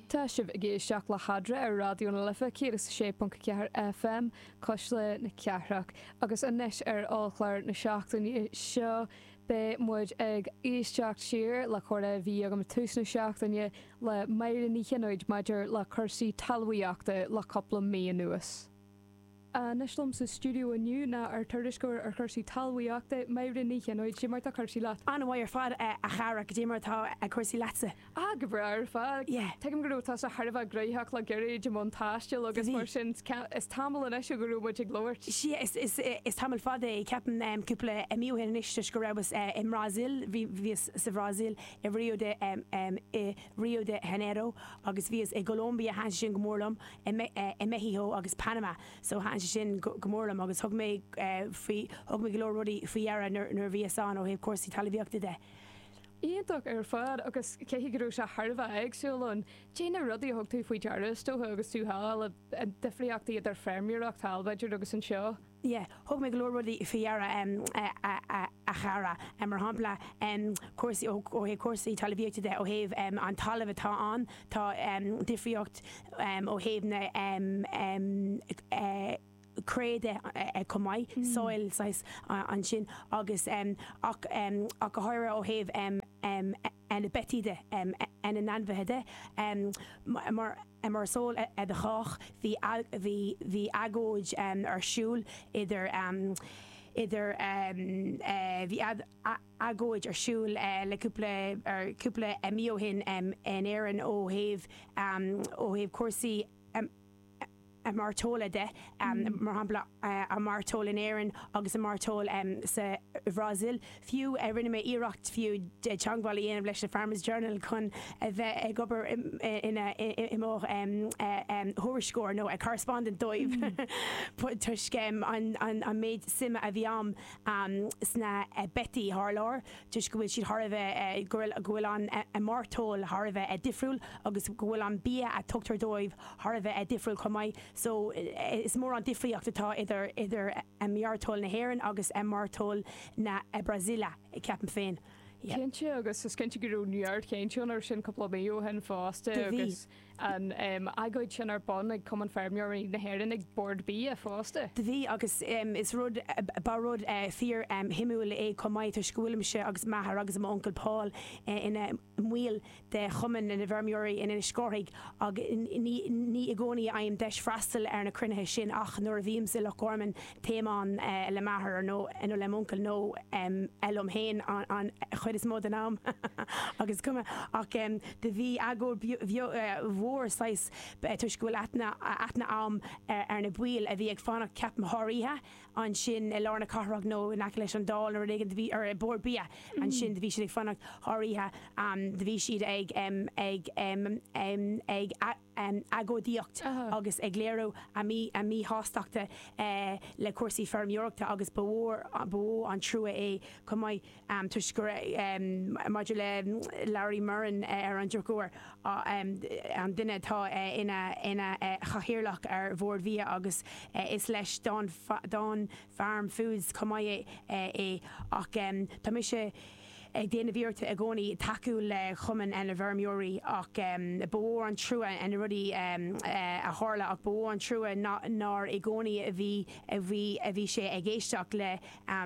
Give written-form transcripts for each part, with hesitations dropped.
Tá sibh a géisteach le hadra ar radio na lifa céras 6.4 FM cos le na cearrach agus inis ar áchláir na seachtain seo be muid ag éisteach siar le chóra bhí agam tús na seachtaine le mair ní chéanúid maidir le chusaí talhaíochta le coppla mí nuas. Neslum sa studio aniu na ar tuiriscóir ar chusaí talhaíochta mair ní chéanúid sé marta chusaí leat. Anna bhhair fad a charach démartá a chusaí leatsa. Go bhar fad. Teim gurú tá a Harbh gréitheach le geirí de montáiste agus mar sin is tamil in isise gurú muid ag glóir. Sí is tamil fad é ceapan cúpla míúhin isiste go rabas in Brazil, bhís sa Brazil i Rio de Janeiro agus bhís i Colombia han sin gomórlam i Mexico agus Panama so han sin gomórlam agus thug mé glór rudí faoiara nar bhíos an ó héh cuasaí talmhaíochta de. Íonach ar fad agus céhí gurú se Harbh agsúlan, Déana rudí thug tú faoi dearas tótha agus túthail a difriíochtaí idir fermiúach talbaidir agus an seo. Thug mé glór rudí faoiara a chara mar hampla cuasaí ó hé cuasaí talmhaíochta de ó héh an talamh atá an tá difriíocht ó héh na créide comai soil sais an sin agus ach go háire ó héh en betíide en anmheide mar sól a de chách hí agóid ar siúl idir hí agóid ar siúl le cúpla míohin an éan ó héh cuasaí a martóla de mar hapla a martól in éan agus a martól sa Brazil fiú rinne mé iirecht fiú de teangháil aanamh leis na Farmers Journal chun a bheith ag gobar thuairiscóir nó a correspondent dóibh tuiscem an méid sima a bhí am sna Betty Harlár tuis go bhfuil siad Harbh gohfuil an a martól Harbh a difriúil agus gohfuil an bia a tugtar dóibh Harbh a difriúil chumai so is mór an difriíocht atá idir a martól na hÉireann agus a martól na Brazília i ceapan féin. Cinnte agus is cinnte gurú Níart céintún ar sin coppla méú hen fásta agus an agóid sin ar bon ag cum an fermiúirí na hÉireann ag board bí a fásta. De bhí agus is rud barród fíor himúil é comáid tar scoúlamse agus maithar agus am Uncle Paul ina mhuiil de chuman in na bhermiúirí in scóraigh agus ní i gcónaí aim deis freastal ar na crunethe sin ach nuair a bhíam sa le gorman téamán le maithar nó le Uncle nó eilm héin an chuid is mód an am agus cuma ach de bhí agóid mhór sais tuis go bhfuil aithne am ar na buil a bhí ag fánach ceapan háiríthe an sin lárna carthraach nó nach leis an dáil ar a bór bia an sin de bhí siad ag fánach háiríthe de bhí siad ag agódíocht agus ag léirú a mí hásteachta le cuasaí fermiúireachta agus bó an trua é cumáid tuis go maidir le Larry Murren ar an dúirgóir an duine tá ina chahirirlach ar bhór bhí agus is leis Dawn Farm Foods cumáid é ach tá mise ag déanamh bhíorta a gcónaí takeú le chuman an na bhermiúirí ach bó an trua an rudí a tharla ach bó an trua nar i gcónaí a bhí sé ag éisteach le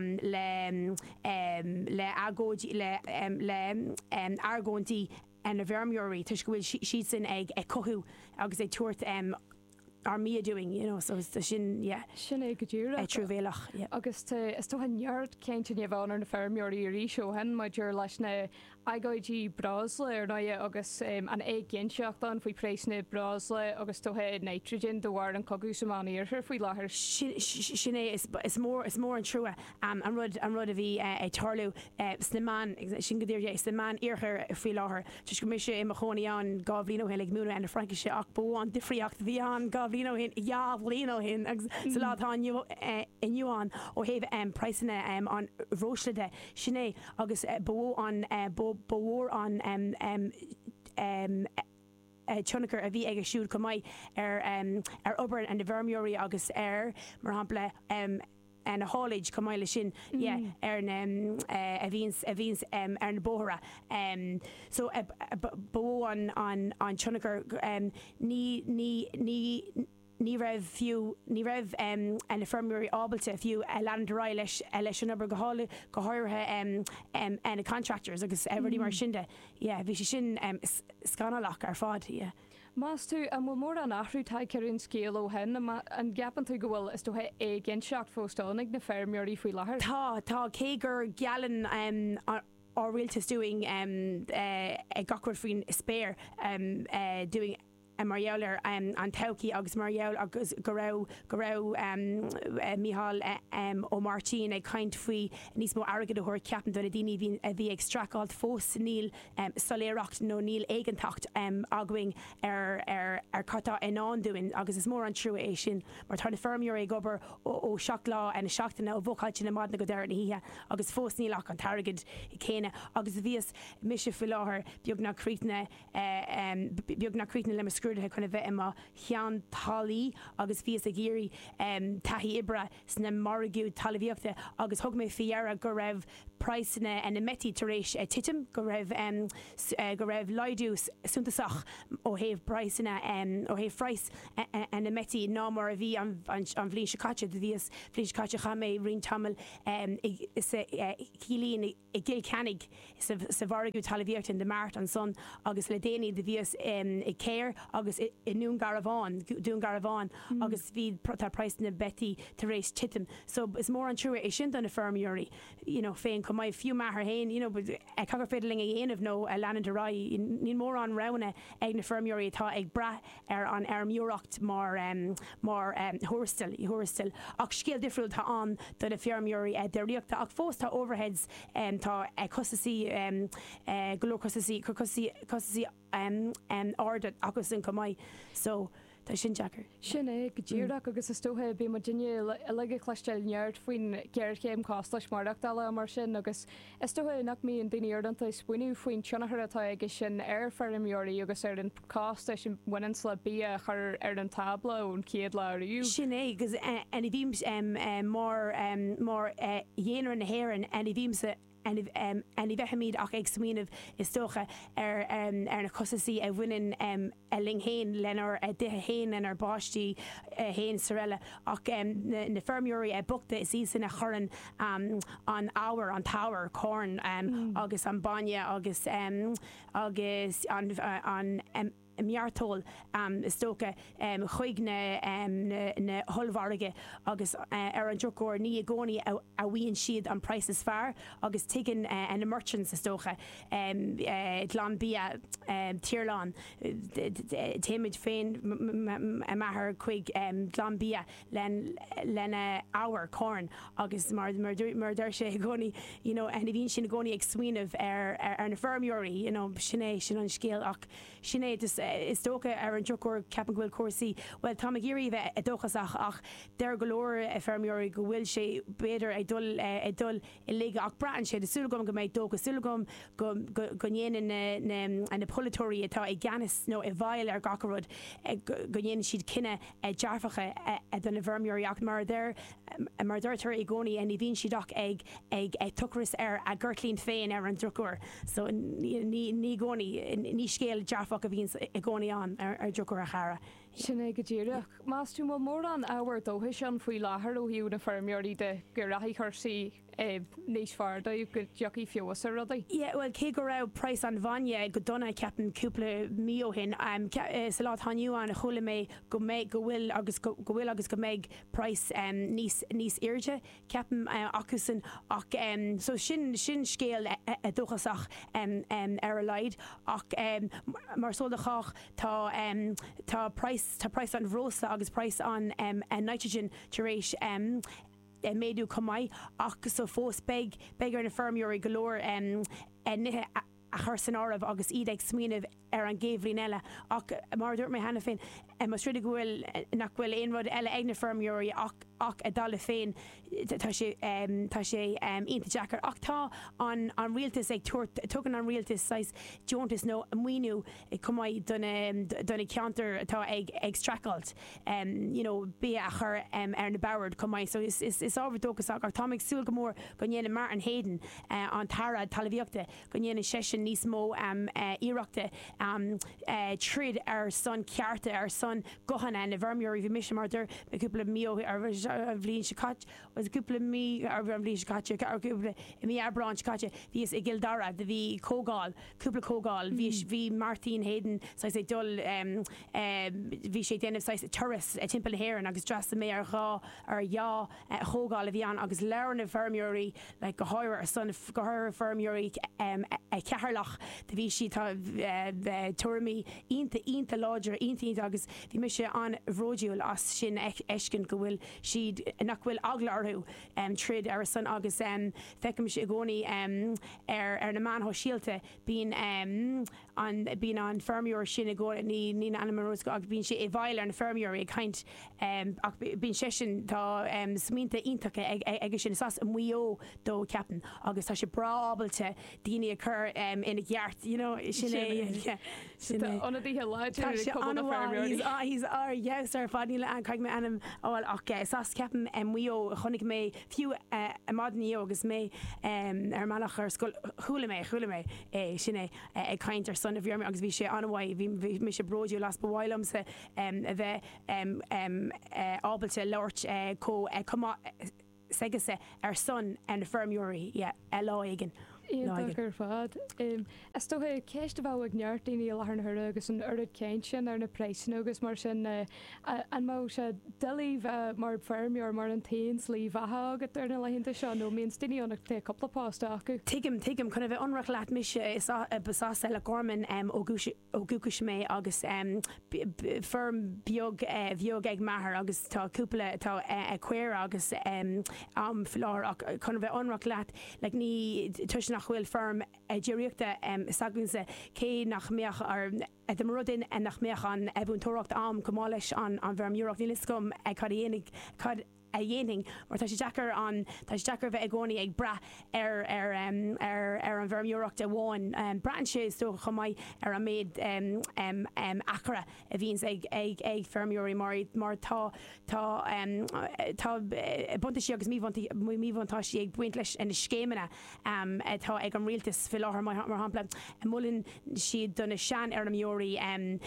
agóidí le argóntí an na bhermiúirí tuis go bhfuil siad sin ag cothú agus ag tuairt army doing, so sin é go dtíra trúbhéalach agus is tó neart céinte bhán ar na fermiúirí ríseo hen maidir leis na agóidí brásla ar ná agus an ginseach an faoi préisna brásla agus tóthe nitrogen do bhhar an cogu semáníir faoi láthair sinné is mór an trua an rud a bhí ag tarlú snaán sin godíir is snaán iarchar faoi láthair tuis go mise i choí an gábhlíó hen ag múna an na Frankise ach bó an difriíocht bhí an gábhlíó hin bhlíó hin agus sa látá inniuán ó héh prisanna an bhróisleide sinné agus bó an Tunnachar a bhí ag siúd cumáid ar obair an na bhermiúirí agus mar hampla a hallage comáile sin a víns ar na bóra so bó an Chonnagar ní raibh an infirmary ábalta fiú landrá leis an obair go háirithe an contractors agus everybody mar sinnde bhí sé sin scanalach ar fád Más tú an bhfuil mór an nachhrú tá ceann scéal ó hen an gapan tú go bhfuil is tú é gin seach fóstánig na fermiúirí faoi láthair. Tá cé gur gealan or realtas doing gachar faoin spéir doing Marialler an tauki agus Mariall agus go Mihal ó Martin ag kaint faoi níos mó agad a ceapan donna daoine bhí ag straáil fós níl soléireacht nó níl éigeantacht aghaing ar catá inán doin agus is mór an trú é sin mar tá na fermiúir ag gobar ó seach lá an seachtainna ó bhóáilte na madna go deir na híthe agus fós nílach an targad chéine agus bhíos mise fi láthair beag na críitne le scrúdathe chuna bheith ima chean talí agus fios a géirí taithí ibre sna margiú talíochta agus thug mé fiara go raibh praisna an na metí taréis titim go raibh leidú suntasach ó héh praisna ó héh freiis an na metí ná mar a bhí an bhlín secate de bhíos bhlín secate cha mé rion tamil cílín i gil canig sa bhargaú talíochta in de mart an son agus le déanaine de bhíos i céir agus i dún garabháin agus bhí tá prais na betí taréis titim so is mór an trúir é sin don na fermiúirí féin go mai fiú maithar hain cagur féidirling a dhéanamh nó a leanan de rá ní mór an rana ag na fermiúirí atá ag bra ar an airmiúracht mar thuairstill ach scéal difriúil tá an don na fermiúirí deíochta ach fós tá overheads tá cosaí golóir cosaí áda agus in comai so tá sin Jackar. Sin é go ddíireach agus is tóthe bí mar duine le chluisteil neart faoin geir chéim cásteis marach dála mar sin agus is tóthe nach míon daoine ordananta spuinú faoin tionachar atá agus sin ar fermiúirí agus ar an cásteis sin bhainean le bí chur ar an tabla ón céad leú. Sin é agus an i bhím mar dhéanaar na hhéann an i bhímsa en i bheithamíd ach ag smíanamh is tócha ar na cosaí a bhainean a ling héin lenar a dithe héin an ar báistí héin sarella ach na fermiúirí a buchta is san a choran an áhar an táhar corn agus an baine agus an meartóil is tócha chuig na holmharige agus ar an drogóir ní a gcónaí a bhíonn siad an price is fearr agus tuigeann an merchants is tócha glán bia tíorlán téimiid féin a maithar chuig glán bia lena áhar corn agus mar deir sé gcónaí a bhíonn sin gcónaí ag swinmh ar na fermiúirí sinné sin an scéal ach sinné is tócha ar an drogóir ceapan bhfuil cuasaí well tá géirí bheith a dóchasach ach deir golóir a fermiúirí go bhfuil sé beidir ag dul i léige ach brean sé desúlagum go méid dócha súlagum go dhéanaan na polatóirí atá ag ganas nó i bhail ar gacarrod go dhéanaan siad cinenne dearfacha don na fermiúirí ach mar deirtar i gcónaí a ní bhíonn siadach ag tuchras ar a ggurtlín féin ar an drogóir so ní gcónaí ní scéal dearfach a bhíonn i gcónaí an ar drogóir a chara. Sin é go ddíireach. Más tú mór an áhar dótha an faoi láthair ó hiú na fermiúirí de go rathí chusaí níos fearda go deochaí fios a rudaí. Well cé go raibh price an bhaine go donna ceapan cúpla mío hin sa lá taniu an chola mé go bhfuil agus go méid price níos irde ceapan acusan ach so sin scéal a dóchasach ar a leid ach mar sódachach tá price an bhrósa agus price an nitrogen taréis méadú comai ach so fós beg ar na fermiúirí golóir nithe chur san ámh agus iad ag smíanamh an géimhlín eile ach mar dúirt mé hena féin mas ruide gohfuil nach bhfuil aon rud eile ag na firmúirí ach a dala féin tá sé ionta Jackar ach tá an rialtas ag tugan an rialtas sais Joantas nó a muoinú cumáid donna ceantar atá ag stracailt bí a chur ar na Ballard cumáid so is ábhardógus ach tá ag súil go mór go dhéana mar an héan an tara talíochta go dhéana sesin níos mó íireachta trid ar son cearta ar son gohanna na bharmúirí bhí mis martar beúpla mío ar bhlíonn se cat was cúpla mí ar bhlíonn se caite ar cúpla mí abrán caite hís i gildara de bhí cógáil cúpla cógáil bhí Martin Hayden sa sé dul bhí sé déanamh sa turas a timp nahéan agus drasta mé ar gá ar chógáil a bhí an agus lear na bharmúirí le go háir ar son go háir bharmúirí ceharlach de bhí si tá tuairmí ionta láidir ionta agus bhí me se an bhródiúil as sin eiscin go bhfuil siad nach bhfuil aglarthú trid ar san agus feicim se gcónaí ar na man síalte bín an firmúir sin ní animarós ag bín sé i bhaile ar na firmúir ag chaint ach bín sé sin tá smínta iontacha ag sin sas muo dó ceapan agus tá sé brábalte daoine a chur ina gheart Anna dtí leid hís ar jeus ar fadíile an caiig me anam áil ach sas ceapan muo chonig mé fiú a madnío agus mé ar manach ar chuúla mé sinné ag chaint ar son a bhíorm agus bhí sé anhhaid bhí mi sé bródiú las bhhailmsa a bheith ábalte leirt cumá segase ar son an firmúirí lá igen. gur fad. Is tó céist bh ag neartdaoine letharnathe agus an ard céint sin ar na présin agus mar sin an má se delíh mar firmúir mar an taon slí bhetha agat ar na lehinnta seo nó míon duineonnach té coplapásta acu. Tuigim chuna bheith anrach leat mise is basá le gorman ó gúcas mé agus firm beag ag maithar agus tá cúpla tá cuir agus am filár chuna bheith anrach leat le ní tuisna nach bhfuil firm díreachta sagansa cé nach méach ar dem rudin en nach méach an ebúntóracht am go leis an bharmúireacht ní liscom cad a dhéing mar tá sé Jackar bheith ag gcónaí ag bra ar an bharmúireacht a bháin bratan sé tó chomáid ar an méid acra a bhíns ag firmúirí mar tá bunta sí agus míhantá sí ag buint leis in scéimena tá ag an rialtas fi láthair mar hapla mulinn siad donna sean ar an mjóirí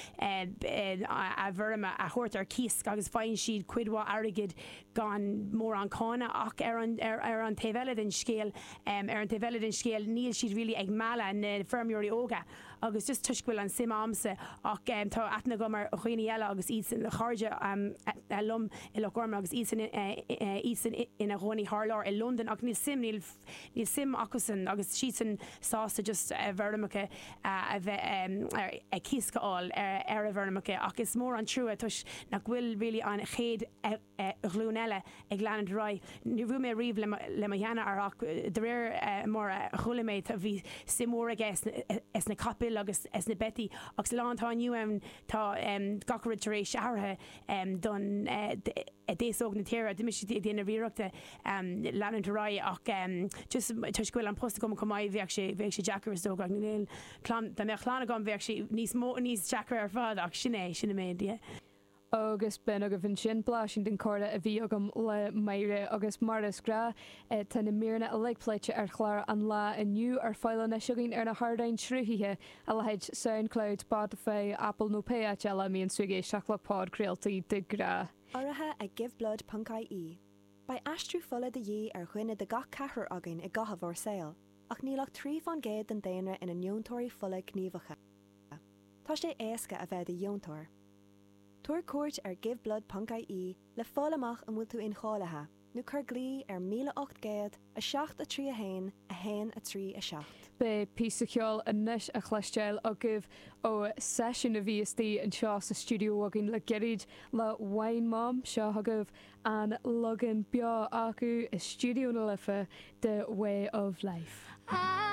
a bhirma a thuirt ar cíos agus fáin siad cuidhá airigid gan mór an cána ach ar an taobhheile den scéal níl siad rilí ag meala na firmúirí óga agus just tuiscuil an sim amsa ach tá aithna go mar chuoine eile agus iad san chairde lum i le gorma agus iad san ina gcónaí thláir i London ach níl sim acusan agus siad san sásta just bharmacha a bheith císcaáil ar a bharmacha ach is mór an trúa tuis nach bhfuil rilí an chéad glún eile ag leanad rá ní bhú mé riomh le dhéana arach de réir mar chulaméid a bhí simóra is na capil agus is na betí agus látá nniu tá gacuid éis seairthe don déóg na tíra de mis déana bhíireachta leanad rá ach just tuiscuil an post gom cumáid bheith sé Jackar is dóg ag nanéil mé chlána gom bheith sé níos Jackar ar fád ach sinna méid. Agus ben aga bhín sin blasin den códa a bhí agam le maire agus maras gra tá na mína a leipleite ar chláir an lá aniu ar fáile na siúginn ar na Hardain srúthaithe a lehéid SoundCloud, Spotify, Apple nó PHL míon suigé seachlapád creaaltaí de gra. Áirithe ag giveblood.ie. Ba astrú fola de dhé ar chuine de gach cethir againn i gahabhar saoil, ach nílach trí fan géad den daine ina neontóirí fola gníomhacha. Tá sé éasca a bheith de dheontóir. Tuair cuairt ar giveblood.ie le fáil amach an bhfuil tú incháilethe, nó chur glí ar 1800 a 7 a 3 a 1 a 3 a 7. Be písa ceol a níis a chleisteil a gibh ó session a bhíostí an seo sa stúdio agin le geirid le Wine Mom seo agah an logan beo acu i stúdio na lifa The Way of Life.